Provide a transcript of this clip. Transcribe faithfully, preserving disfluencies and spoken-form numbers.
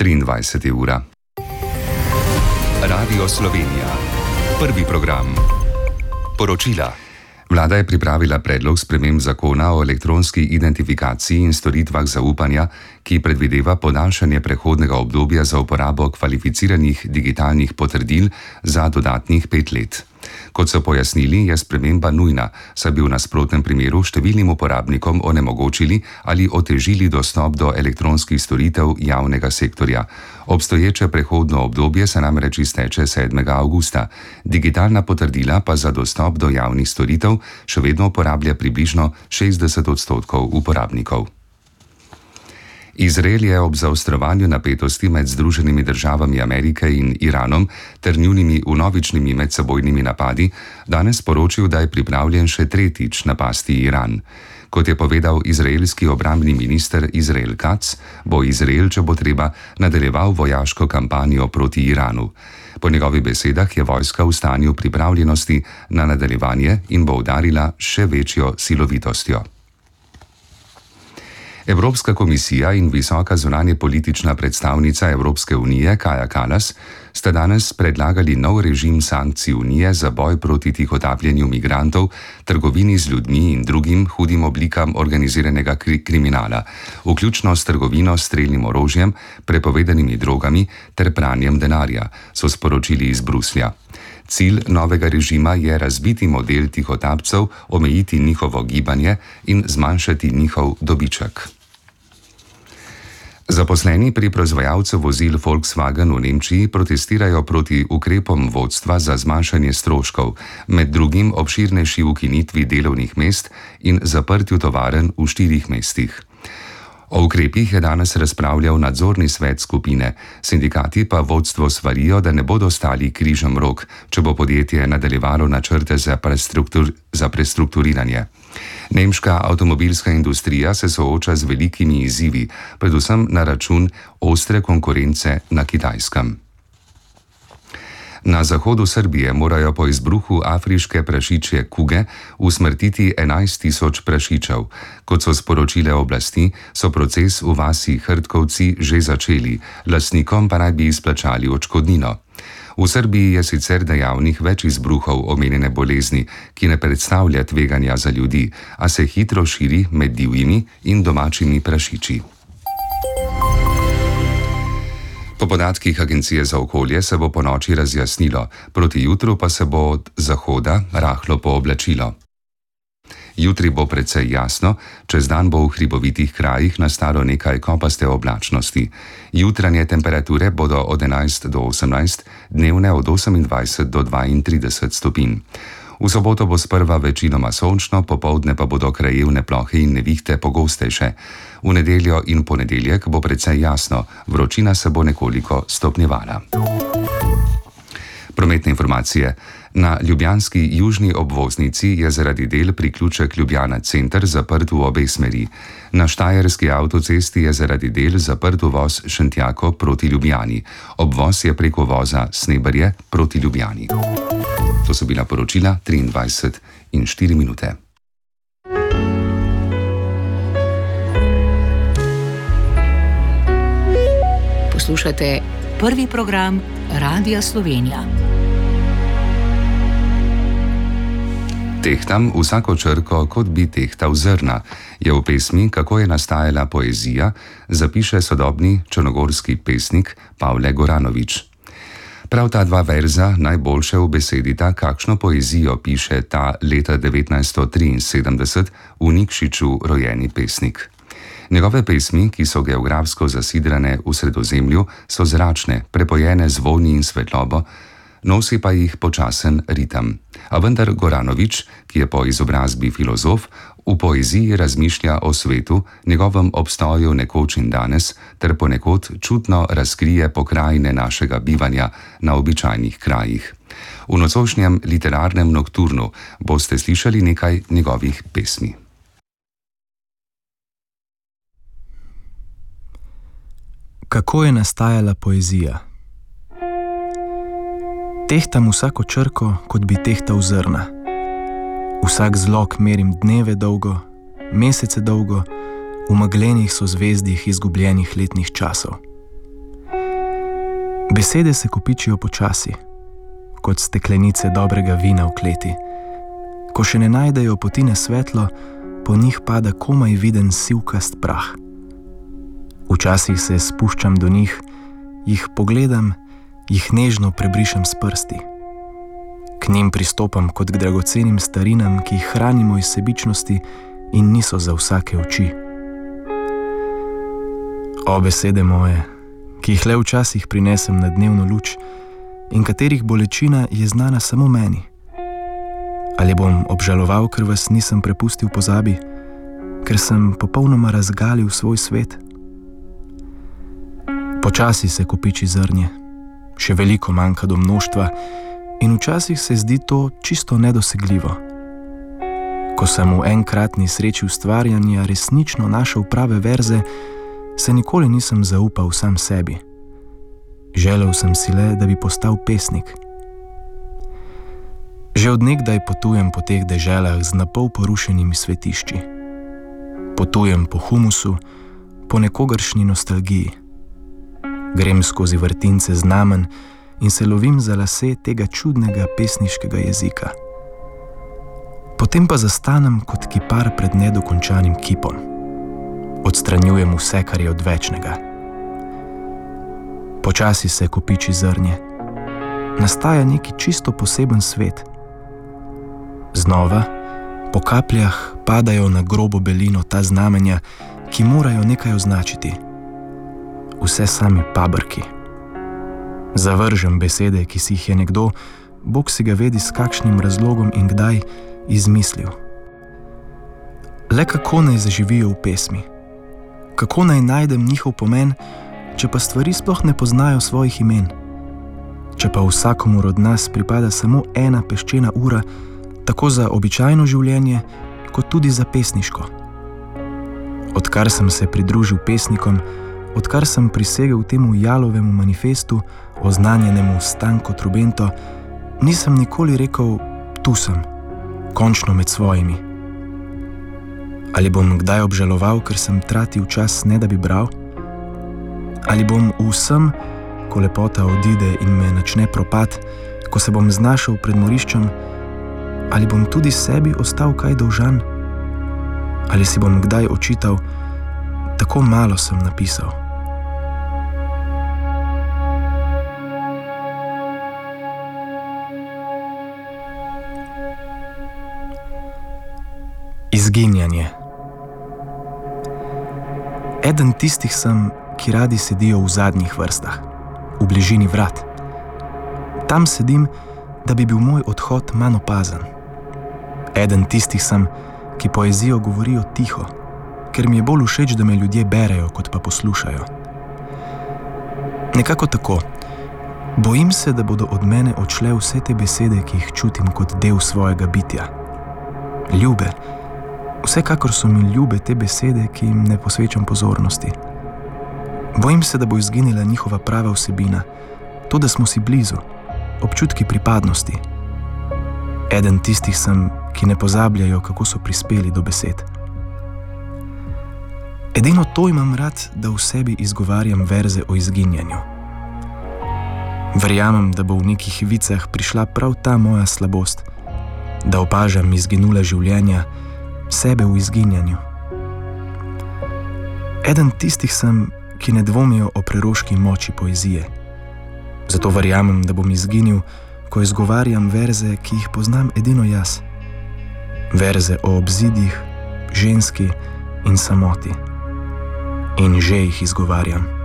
triindvajseta ura. Radio Slovenija. Prvi program. Poročila. Vlada je pripravila predlog sprememb zakona o elektronski identifikaciji in storitvah zaupanja, ki predvideva podaljšanje prehodnega obdobja za uporabo kvalificiranih digitalnih potrdil za dodatnih pet let. Kot so pojasnili, je sprememba nujna, saj bi v nasprotnem primeru številnim uporabnikom onemogočili ali otežili dostop do elektronskih storitev javnega sektorja. Obstoječe prehodno obdobje se namreč izteče sedmega avgusta. Digitalna potrdila pa za dostop do javnih storitev še vedno uporablja približno šestdeset odstotkov uporabnikov. Izrael je ob zaostrovanju napetosti med Združenimi državami Amerike in Iranom ter njunimi vnovičnimi medsebojnimi napadi danes poročil, da je pripravljen še tretjič napasti Iran. Kot je povedal izraelski obrambni minister Izrael Katz, bo Izrael, če bo treba, nadaljeval vojaško kampanjo proti Iranu. Po njegovih besedah je vojska v stanju pripravljenosti na nadaljevanje in bo udarila še večjo silovitostjo. Evropska komisija in visoka zunanjepolitična predstavnica Evropske unije Kaja Kallas sta danes predlagali nov režim sankcij unije za boj proti tihotapljenju migrantov, trgovini z ljudmi in drugim hudim oblikam organiziranega kri- kriminala, vključno s trgovino s strelnim orožjem, prepovedanimi drogami ter pranjem denarja, so sporočili iz Bruslja. Cilj novega režima je razbiti model tihotapcev, omejiti njihovo gibanje in zmanjšati njihov dobiček. Zaposleni pri proizvajalcu vozil Volkswagen v Nemčiji protestirajo proti ukrepom vodstva za zmanjšanje stroškov, med drugim obširnejši ukinitvi delovnih mest in zaprtju tovarn v štirih mestih. O ukrepih je danes razpravljal nadzorni svet skupine, sindikati pa vodstvo svarijo, da ne bodo stali križem rok, če bo podjetje nadaljevalo načrte za, prestruktur, za prestrukturiranje. Nemška avtomobilska industrija se sooča z velikimi izzivi, predvsem na račun ostre konkurence na Kitajskem. Na zahodu Srbije morajo po izbruhu afriške prašičje kuge usmrtiti enajst tisoč prašičev. Kot so sporočile oblasti, so proces v vasi Hrtkovci že začeli, lastnikom pa naj bi izplačali odškodnino. V Srbiji je sicer dejavnih več izbruhov omenjene bolezni, ki ne predstavlja tveganja za ljudi, a se hitro širi med divjimi in domačimi prašiči. Po podatkih Agencije za okolje se bo po noči razjasnilo, proti jutru pa se bo od zahoda rahlo pooblačilo. Jutri bo precej jasno, čez dan bo v hribovitih krajih nastalo nekaj kopaste oblačnosti. Jutranje temperature bodo od enajst do osemnajst, dnevne od osemindvajset do dvaintrideset stopinj. V soboto bo sprva večinoma sončno, popoldne pa bodo krajevne plohe in nevihte pogostejše. V nedeljo in ponedeljek bo precej jasno, vročina se bo nekoliko stopnjevala. Prometne informacije. Na ljubljanski južni obvoznici je zaradi del priključek Ljubljana center zaprt v obe smeri. Na štajerski avtocesti je zaradi del zaprt uvoz Šentjako proti Ljubljani. Obvoz je preko voza Sneberje proti Ljubljani. To so bila poročila triindvajset in štiri minute. Poslušate prvi program Radia Slovenija. Tehtam vsako črko, kot bi tehtal zrna, je v pesmi Kako je nastajala poezija, zapiše sodobni črnogorski pesnik Pavle Goranovič. Prav ta dva verza najboljše ubesedita, kakšno poezijo piše ta leta devetnajststo triinsedemdeset v Nikšiću rojeni pesnik. Njegove pesmi, ki so geografsko zasidrane v Sredozemlju, so zračne, prepojene z vonji in svetlobo, nosi pa jih počasen ritem. A vendar Goranovič, ki je po izobrazbi filozof, v poeziji razmišlja o svetu, njegovem obstoju nekoč in danes, ter ponekod čutno razkrije pokrajine našega bivanja na običajnih krajih. V nocojšnjem literarnem nokturnu boste slišali nekaj njegovih pesmi. Kako je nastajala poezija? Tehtam vsako črko, kot bi tehtal zrna. Vsak zlog merim dneve dolgo, mesece dolgo, v meglenih sozvezdjih izgubljenih letnih časov. Besede se kopičijo počasi, kot steklenice dobrega vina v kleti. Ko še ne najdejo poti na svetlo, po njih pada komaj viden sivkast prah. Včasih se spuščam do njih, jih pogledam, jih nežno prebrišem s prsti. K njim pristopam kot k dragocenim starinam, ki jih hranimo iz sebičnosti in niso za vsake oči. O besede moje, ki jih le včasih prinesem na dnevno luč in katerih bolečina je znana samo meni. Ali bom obžaloval, ker vas nisem prepustil pozabi, ker sem popolnoma razgalil svoj svet? Počasi se kopiči zrnje, še veliko manjka do množstva in včasih se zdi to čisto nedosegljivo. Ko sem v enkratni sreči ustvarjanja resnično našel prave verze, se nikoli nisem zaupal sam sebi. Želel sem si le, da bi postal pesnik. Že od nekdaj potujem po teh deželah z napol porušenimi svetišči. Potujem po humusu, po nekogaršnji nostalgiji. Grem skozi vrtince znamenj in se lovim za lase tega čudnega pesniškega jezika. Potem pa zastanem kot kipar pred nedokončanim kipom. Odstranjujem vse, kar je odvečnega. Počasi se kopiči zrnje. Nastaja neki čisto poseben svet. Znova, po kapljah padajo na grobo belino ta znamenja, ki morajo nekaj označiti. Vse sami pabrki. Zavržem besede, ki si jih je nekdo, Bog si ga vedi s kakšnim razlogom in kdaj, izmislil. Le kako naj zaživijo v pesmi? Kako naj najdem njihov pomen, če pa stvari sploh ne poznajo svojih imen? Če pa vsakomur od nas pripada samo ena peščena ura, tako za običajno življenje, kot tudi za pesniško. Odkar sem se pridružil pesnikom, odkar sem prisegel temu jalovemu manifestu, oznanjenemu Stanko Trubento, nisem nikoli rekel, tu sem, končno med svojimi. Ali bom kdaj obžaloval, ker sem tratil čas, ne da bi bral? Ali bom vsem, ko lepota odide in me načne propad, ko se bom znašel pred moriščem, ali bom tudi sebi ostal kaj dolžan? Ali si bom kdaj očital, tako malo sem napisal? Izginjanje. Eden tistih sem, ki radi sedijo v zadnjih vrstah, v bližini vrat. Tam sedim, da bi bil moj odhod manj opazen. Eden tistih sem, ki poezijo govorijo tiho, ker mi je bolj všeč, da me ljudje berejo, kot pa poslušajo. Nekako tako. Bojim se, da bodo od mene odšle vse te besede, ki jih čutim kot del svojega bitja. Ljube. Vsekakor so mi ljube te besede, ki jim ne posvečam pozornosti. Bojim se, da bo izginila njihova prava vsebina, to, da smo si blizu, občutki pripadnosti. Eden tistih sem, ki ne pozabljajo, kako so prispeli do besed. Edino to imam rad, da v sebi izgovarjam verze o izginjanju. Verjamem, da bo v nekih vicah prišla prav ta moja slabost, da opažam izginula življenja, sebe v izginjanju. Eden tistih sem, ki ne dvomijo o preroški moči poezije. Zato verjamem, da bom izginil, ko izgovarjam verze, ki jih poznam edino jaz. Verze o obzidjih, ženski in samoti. In že jih izgovarjam.